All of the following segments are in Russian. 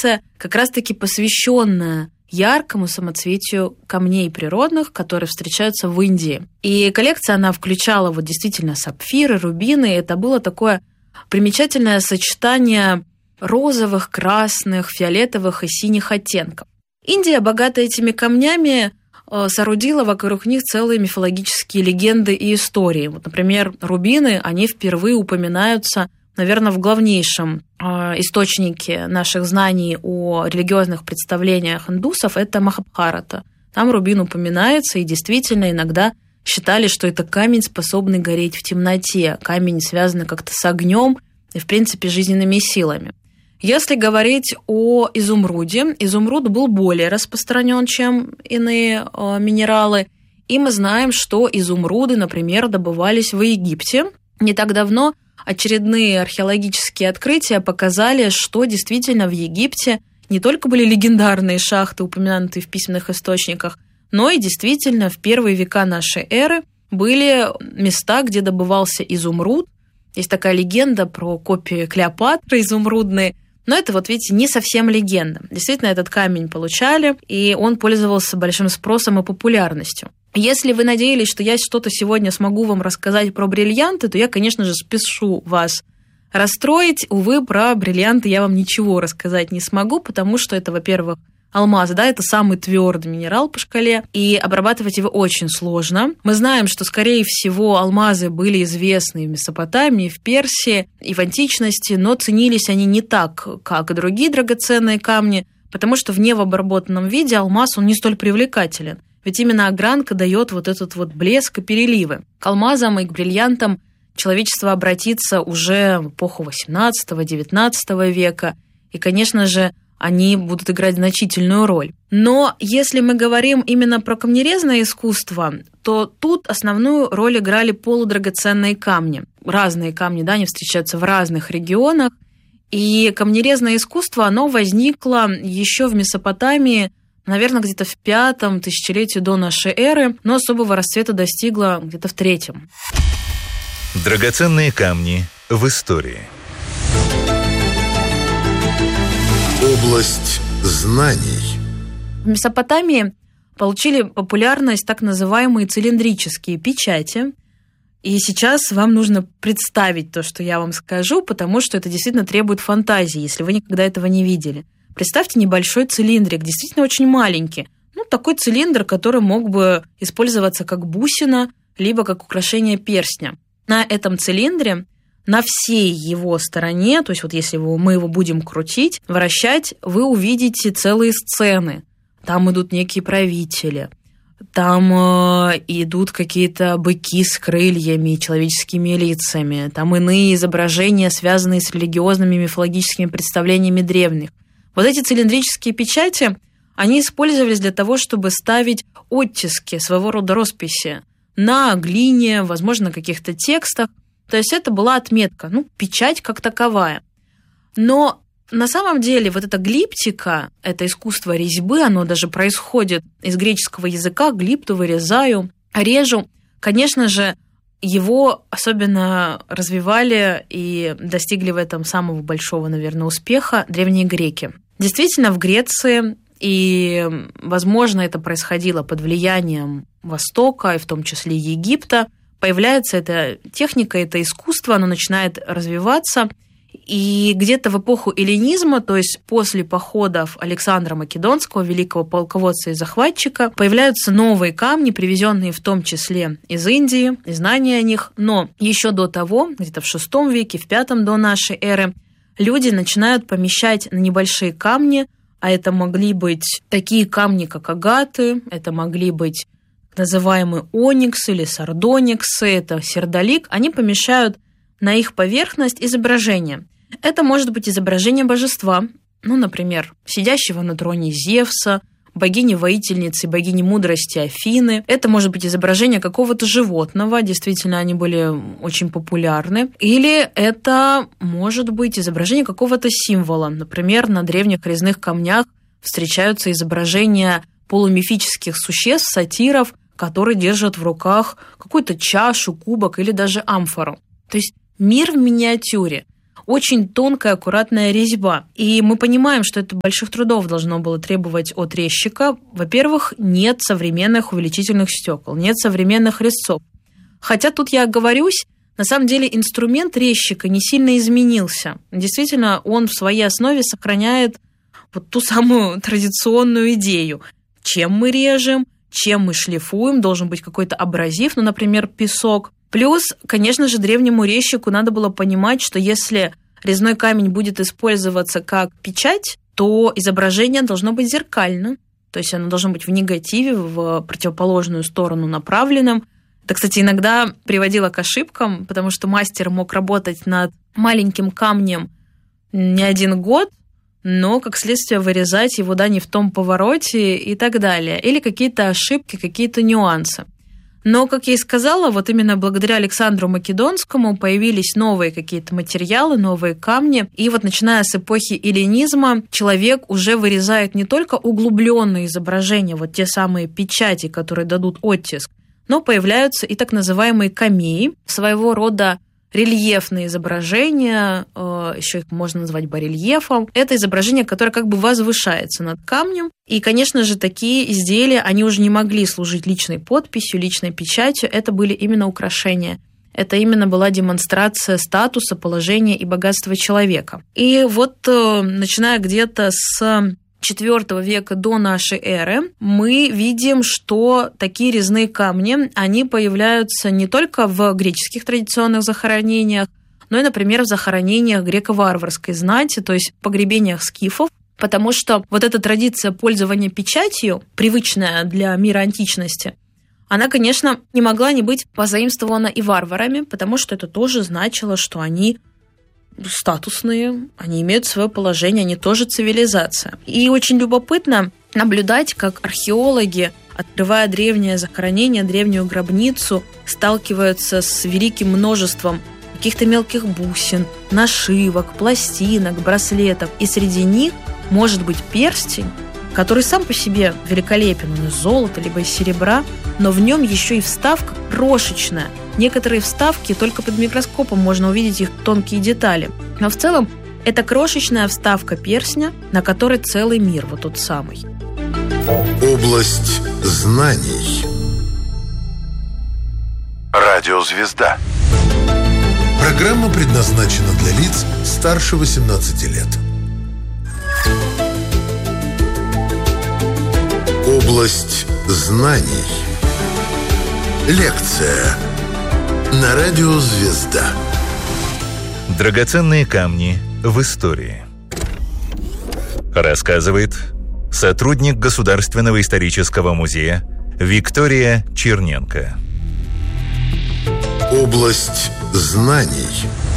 коллекция, как раз-таки посвященная яркому самоцветию камней природных, которые встречаются в Индии. И коллекция, она включала вот действительно сапфиры, рубины. Это было такое примечательное сочетание розовых, красных, фиолетовых и синих оттенков. Индия, богатая этими камнями, соорудила вокруг них целые мифологические легенды и истории. Вот, например, рубины, они впервые упоминаются, наверное, в главнейшем источнике наших знаний о религиозных представлениях индусов – это Махабхарата. Там рубин упоминается, и действительно иногда считали, что это камень, способный гореть в темноте, камень, связанный как-то с огнем и, в принципе, жизненными силами. Если говорить о изумруде, изумруд был более распространен, чем иные минералы, и мы знаем, что изумруды, например, добывались в Египте. Не так давно очередные археологические открытия показали, что действительно в Египте не только были легендарные шахты, упомянутые в письменных источниках, но и действительно в первые века нашей эры были места, где добывался изумруд. Есть такая легенда про копии Клеопатры изумрудные, но это, вот видите, не совсем легенда. Действительно, этот камень получали, и он пользовался большим спросом и популярностью. Если вы надеялись, что я что-то сегодня смогу вам рассказать про бриллианты, то я, конечно же, спешу вас расстроить. Увы, про бриллианты я вам ничего рассказать не смогу, потому что это, во-первых, алмаз, да, это самый твердый минерал по шкале, и обрабатывать его очень сложно. Мы знаем, что, скорее всего, алмазы были известны в Месопотамии, в Персии и в античности, но ценились они не так, как и другие драгоценные камни, потому что в необработанном виде алмаз, он не столь привлекателен. Ведь именно огранка дает вот этот вот блеск и переливы. К алмазам и к бриллиантам человечество обратится уже в эпоху XVIII-XIX века, и, конечно же, они будут играть значительную роль. Но если мы говорим именно про камнерезное искусство, то тут основную роль играли полудрагоценные камни. Разные камни, да, они встречаются в разных регионах. И камнерезное искусство, оно возникло еще в Месопотамии, наверное, где-то в 5-м тысячелетии до нашей эры, но особого расцвета достигло где-то в 3-м. Драгоценные камни в истории. Область знаний. В Месопотамии получили популярность так называемые цилиндрические печати. И сейчас вам нужно представить то, что я вам скажу, потому что это действительно требует фантазии, если вы никогда этого не видели. Представьте небольшой цилиндрик, действительно очень маленький. Ну, такой цилиндр, который мог бы использоваться как бусина, либо как украшение перстня. На этом цилиндре, на всей его стороне, то есть вот если мы его будем крутить, вращать, вы увидите целые сцены. Там идут некие правители, там идут какие-то быки с крыльями и человеческими лицами, там иные изображения, связанные с религиозными мифологическими представлениями древних. Вот эти цилиндрические печати, они использовались для того, чтобы ставить оттиски, своего рода росписи, на глине, возможно, на каких-то текстах. То есть это была отметка, печать как таковая. Но на самом деле вот эта глиптика, это искусство резьбы, оно даже происходит из греческого языка, глипту, вырезаю, режу. Конечно же, его особенно развивали и достигли в этом самого большого, наверное, успеха древние греки. Действительно, в Греции, и, возможно, это происходило под влиянием Востока, и в том числе Египта, появляется эта техника, это искусство, оно начинает развиваться. И где-то в эпоху эллинизма, то есть после походов Александра Македонского, великого полководца и захватчика, появляются новые камни, привезенные в том числе из Индии, и знания о них. Но еще до того, где-то в VI веке, в V до нашей эры, люди начинают помещать на небольшие камни, а это могли быть такие камни, как агаты, это могли быть называемые ониксы или сардониксы, это сердолик, они помещают на их поверхность изображение. Это может быть изображение божества, например, сидящего на троне Зевса, богини-воительницы, богини мудрости Афины. Это может быть изображение какого-то животного, действительно, они были очень популярны. Или это может быть изображение какого-то символа. Например, на древних резных камнях встречаются изображения полумифических существ, сатиров, которые держат в руках какую-то чашу, кубок или даже амфору. То есть мир в миниатюре. очень тонкая, аккуратная резьба. И мы понимаем, что это больших трудов должно было требовать от резчика. Во-первых, нет современных увеличительных стекол, нет современных резцов. Хотя тут я оговорюсь, на самом деле инструмент резчика не сильно изменился. Действительно, он в своей основе сохраняет вот ту самую традиционную идею. Чем мы режем, чем мы шлифуем, должен быть какой-то абразив, например, песок. Плюс, конечно же, древнему резчику надо было понимать, что если резной камень будет использоваться как печать, то изображение должно быть зеркально, то есть оно должно быть в негативе, в противоположную сторону направленным. Это, кстати, иногда приводило к ошибкам, потому что мастер мог работать над маленьким камнем не один год, но, как следствие, вырезать его не в том повороте и так далее. Или какие-то ошибки, какие-то нюансы. Но, как я и сказала, вот именно благодаря Александру Македонскому появились новые какие-то материалы, новые камни. И вот начиная с эпохи эллинизма человек уже вырезает не только углубленные изображения, вот те самые печати, которые дадут оттиск, но появляются и так называемые камеи, своего рода рельефные изображения, еще их можно назвать барельефом. Это изображение, которое как бы возвышается над камнем. И, конечно же, такие изделия, они уже не могли служить личной подписью, личной печатью. Это были именно украшения. Это именно была демонстрация статуса, положения и богатства человека. И вот, начиная где-то с IV века до нашей эры, мы видим, что такие резные камни, они появляются не только в греческих традиционных захоронениях, но и, например, в захоронениях греко-варварской знати, то есть в погребениях скифов, потому что вот эта традиция пользования печатью, привычная для мира античности, она, конечно, не могла не быть позаимствована и варварами, потому что это тоже значило, что они статусные, они имеют свое положение, они тоже цивилизация. И очень любопытно наблюдать, как археологи, открывая древнее захоронение, древнюю гробницу, сталкиваются с великим множеством каких-то мелких бусин, нашивок, пластинок, браслетов. И среди них может быть перстень, который сам по себе великолепен, он из золота, либо из серебра, но в нем еще и вставка крошечная. Некоторые вставки только под микроскопом можно увидеть их тонкие детали. Но в целом это крошечная вставка перстня, на которой целый мир, вот тот самый. Область знаний. Радиозвезда. Программа предназначена для лиц старше 18 лет. Область знаний. Лекция на радио «Звезда». Драгоценные камни в истории. Рассказывает сотрудник Государственного исторического музея Виктория Черненко. Область знаний.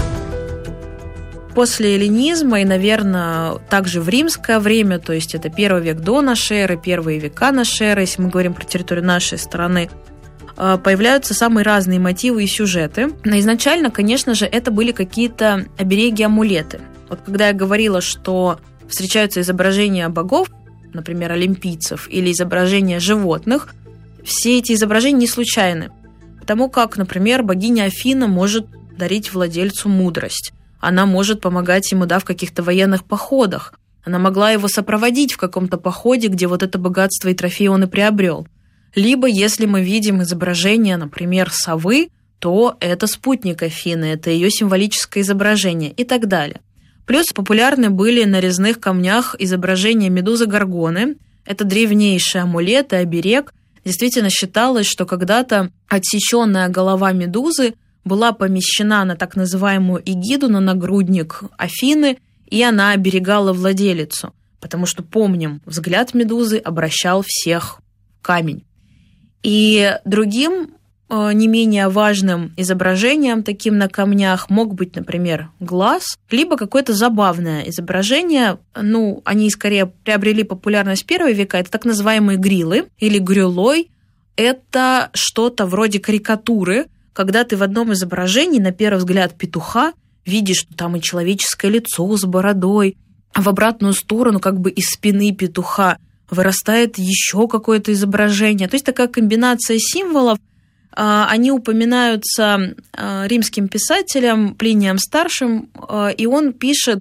После эллинизма и, наверное, также в римское время, то есть это 1 век до нашей эры, первые века нашей эры, если мы говорим про территорию нашей страны, появляются самые разные мотивы и сюжеты. Но изначально, конечно же, это были какие-то обереги, амулеты. Вот когда я говорила, что встречаются изображения богов, например, олимпийцев, или изображения животных, все эти изображения не случайны. Потому как, например, богиня Афина может дарить владельцу мудрость. Она может помогать ему, в каких-то военных походах. Она могла его сопроводить в каком-то походе, где вот это богатство и трофеи он и приобрел. Либо, если мы видим изображение, например, совы, то это спутник Афины, это ее символическое изображение и так далее. Плюс популярны были на резных камнях изображения медузы Горгоны. Это древнейший амулет и оберег. Действительно считалось, что когда-то отсеченная голова медузы была помещена на так называемую эгиду, на нагрудник Афины, и она оберегала владелицу, потому что, помним, взгляд медузы обращал всех в камень. И другим, не менее важным изображением таким на камнях мог быть, например, глаз, либо какое-то забавное изображение. Они скорее приобрели популярность в 1 века. Это так называемые грилы или грюлой. Это что-то вроде карикатуры, когда ты в одном изображении, на первый взгляд, петуха, видишь, что там и человеческое лицо с бородой, а в обратную сторону, как бы из спины петуха, вырастает еще какое-то изображение. То есть такая комбинация символов, они упоминаются римским писателем Плинием Старшим, и он пишет,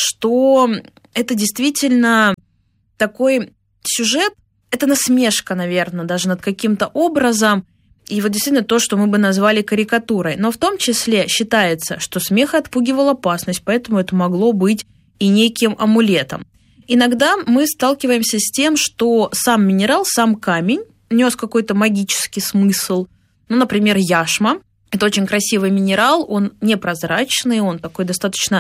что это действительно такой сюжет, это насмешка, наверное, даже над каким-то образом, и вот действительно то, что мы бы назвали карикатурой. Но в том числе считается, что смех отпугивал опасность, поэтому это могло быть и неким амулетом. Иногда мы сталкиваемся с тем, что сам минерал, сам камень нес какой-то магический смысл. Ну, например, яшма. Это очень красивый минерал, он непрозрачный, он такой достаточно,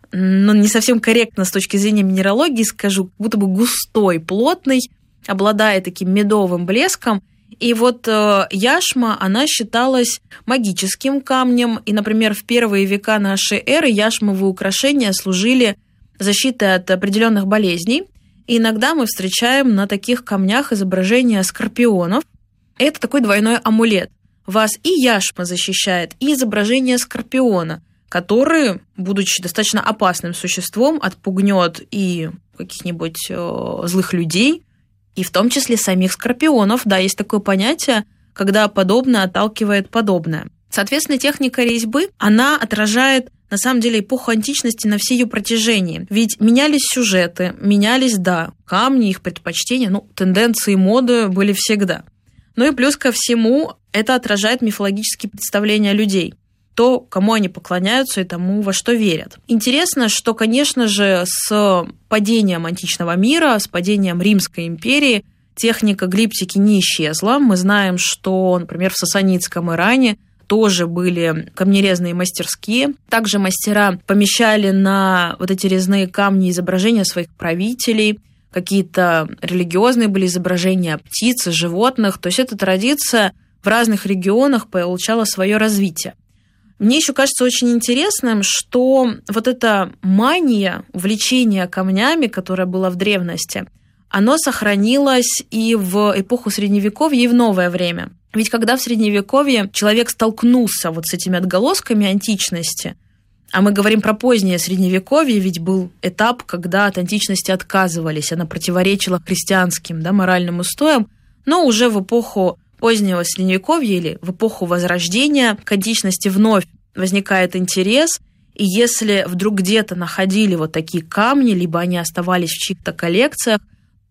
не совсем корректно с точки зрения минералогии, скажу, как будто бы густой, плотный, обладает таким медовым блеском. И вот яшма, она считалась магическим камнем. И, например, в первые века нашей эры яшмовые украшения служили защитой от определенных болезней. И иногда мы встречаем на таких камнях изображения скорпионов. Это такой двойной амулет. Вас и яшма защищает, и изображение скорпиона, который, будучи достаточно опасным существом, отпугнет и каких-нибудь злых людей, и в том числе самих скорпионов. Да, есть такое понятие, когда подобное отталкивает подобное. Соответственно, техника резьбы, она отражает, на самом деле, эпоху античности на всей ее протяжении. Ведь менялись сюжеты, менялись, да, камни, их предпочтения, тенденции моды были всегда. Ну и плюс ко всему, это отражает мифологические представления людей. То, кому они поклоняются и тому, во что верят. Интересно, что, конечно же, с падением античного мира, с падением Римской империи техника глиптики не исчезла. Мы знаем, что, например, в Сасанидском Иране тоже были камнерезные мастерские. Также мастера помещали на вот эти резные камни изображения своих правителей. Какие-то религиозные были изображения птиц, животных. То есть эта традиция в разных регионах получала свое развитие. Мне еще кажется очень интересным, что вот эта мания, увлечение камнями, которая была в древности, оно сохранилось и в эпоху Средневековья, и в новое время. Ведь когда в Средневековье человек столкнулся вот с этими отголосками античности, а мы говорим про позднее Средневековье, ведь был этап, когда от античности отказывались, она противоречила христианским, моральным устоям, но уже в эпоху позднего Средневековья или в эпоху Возрождения к античности вновь возникает интерес, и если вдруг где-то находили вот такие камни, либо они оставались в чьих-то коллекциях,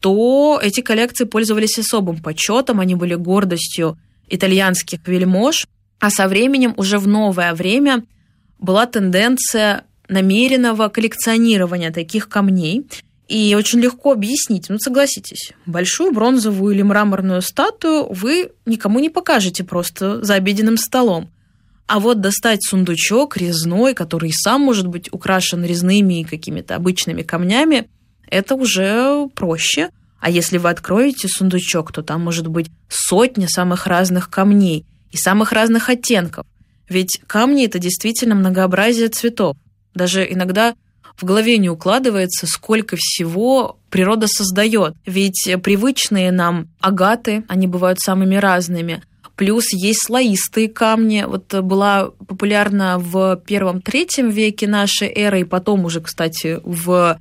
то эти коллекции пользовались особым почетом, они были гордостью итальянских вельмож, а со временем, уже в новое время, была тенденция намеренного коллекционирования таких камней. И очень легко объяснить, согласитесь, большую бронзовую или мраморную статую вы никому не покажете просто за обеденным столом. А вот достать сундучок резной, который сам может быть украшен резными и какими-то обычными камнями, это уже проще. А если вы откроете сундучок, то там может быть сотня самых разных камней и самых разных оттенков. Ведь камни – это действительно многообразие цветов. Даже иногда в голове не укладывается, сколько всего природа создает. Ведь привычные нам агаты, они бывают самыми разными. Плюс есть слоистые камни. Вот была популярна в 1-3 веке нашей эры, и потом уже, кстати, в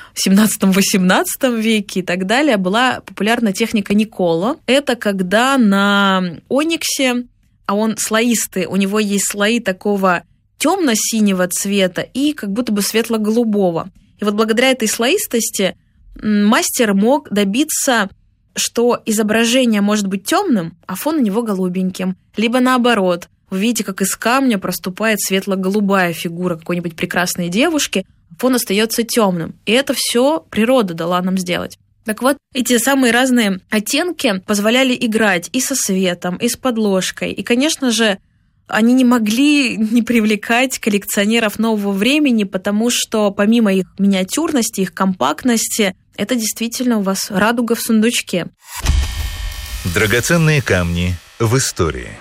17-18 веке и так далее, была популярна техника Никола. Это когда на ониксе, а он слоистый, у него есть слои такого темно-синего цвета и как будто бы светло-голубого. И вот благодаря этой слоистости мастер мог добиться, что изображение может быть темным, а фон у него голубеньким. Либо наоборот, вы видите, как из камня проступает светло-голубая фигура какой-нибудь прекрасной девушки, а фон остается темным. И это все природа дала нам сделать. Так вот, эти самые разные оттенки позволяли играть и со светом, и с подложкой. И, конечно же, они не могли не привлекать коллекционеров нового времени, потому что помимо их миниатюрности, их компактности, это действительно у вас радуга в сундучке. Драгоценные камни в истории.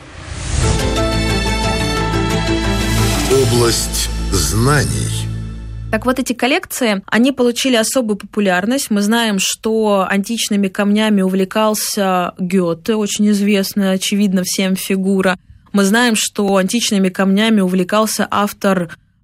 Область знаний. Так вот, эти коллекции, они получили особую популярность. Мы знаем, что античными камнями увлекался Гёте, очень известная, очевидно, всем фигура. Мы знаем, что античными камнями увлекался автор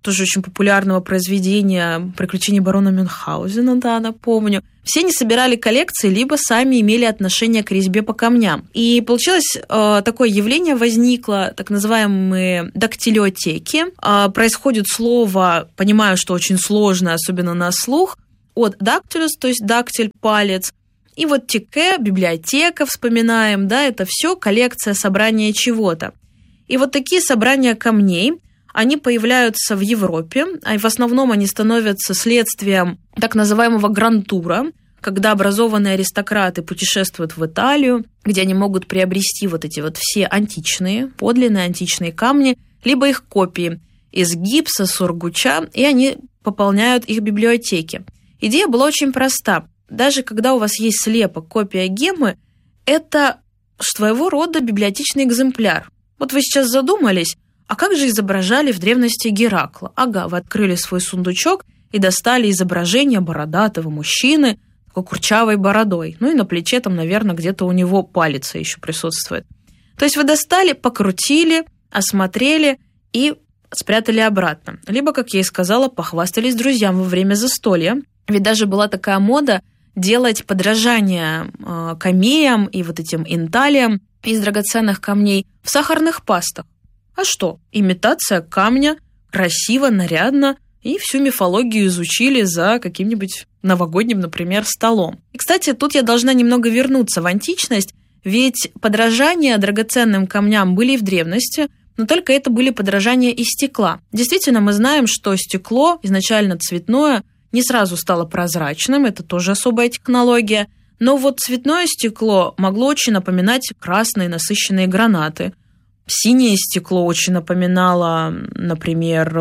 тоже очень популярного произведения «Приключения барона Мюнхгаузена», да, напомню. Все они собирали коллекции, либо сами имели отношение к резьбе по камням. И получилось такое явление возникло, так называемые дактилиотеки. Происходит слово, понимаю, что очень сложно, особенно на слух, от дактилюс, то есть дактиль, палец, и вот теке, библиотека, вспоминаем, да, это все коллекция, собрание чего-то. И вот такие собрания камней, они появляются в Европе, а в основном они становятся следствием так называемого гранд-тура, когда образованные аристократы путешествуют в Италию, где они могут приобрести вот эти вот все античные, подлинные античные камни, либо их копии из гипса, сургуча, и они пополняют их библиотеки. Идея была очень проста. Даже когда у вас есть слепок, копия геммы, это своего рода библиотечный экземпляр. Вот вы сейчас задумались, а как же изображали в древности Геракла? Ага, вы открыли свой сундучок и достали изображение бородатого мужчины, такой курчавой бородой. Ну и на плече там, наверное, где-то у него палец еще присутствует. То есть вы достали, покрутили, осмотрели и спрятали обратно. Либо, как я и сказала, похвастались друзьям во время застолья. Ведь даже была такая мода делать подражание камеям и вот этим инталиям из драгоценных камней в сахарных пастах. А что? Имитация камня, красиво, нарядно, и всю мифологию изучили за каким-нибудь новогодним, например, столом. И, кстати, тут я должна немного вернуться в античность, ведь подражания драгоценным камням были и в древности, но только это были подражания из стекла. Действительно, мы знаем, что стекло, изначально цветное, не сразу стало прозрачным, это тоже особая технология, но вот цветное стекло могло очень напоминать красные насыщенные гранаты. Синее стекло очень напоминало, например,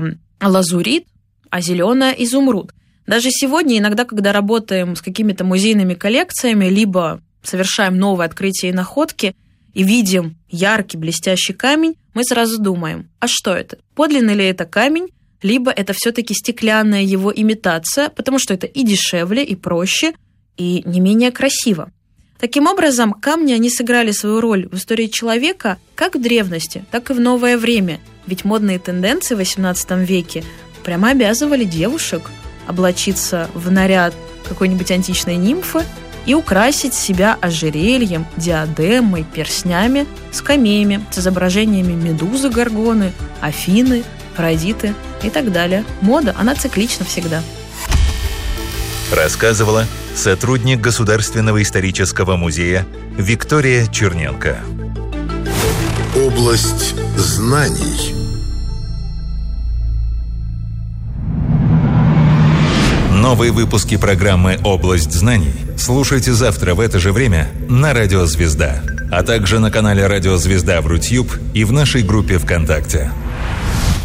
лазурит, а зеленое – изумруд. Даже сегодня, иногда, когда работаем с какими-то музейными коллекциями, либо совершаем новые открытия и находки, и видим яркий блестящий камень, мы сразу думаем, а что это? Подлинный ли это камень, либо это все-таки стеклянная его имитация, потому что это и дешевле, и проще, и не менее красиво. Таким образом, камни, они сыграли свою роль в истории человека как в древности, так и в новое время. Ведь модные тенденции в XVIII веке прямо обязывали девушек облачиться в наряд какой-нибудь античной нимфы и украсить себя ожерельем, диадемой, перстнями, скамеями с изображениями Медузы, Горгоны, Афины, Афродиты и так далее. Мода, она циклична всегда. Рассказывала сотрудник Государственного исторического музея Виктория Черненко. Область знаний. Новые выпуски программы «Область знаний» слушайте завтра в это же время на Радио Звезда, а также на канале Радио Звезда в Рутьюб и в нашей группе ВКонтакте.